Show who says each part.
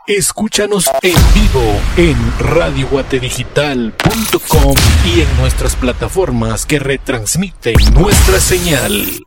Speaker 1: Escúchanos en vivo en radioguatedigital.com y en nuestras plataformas que retransmiten nuestra señal.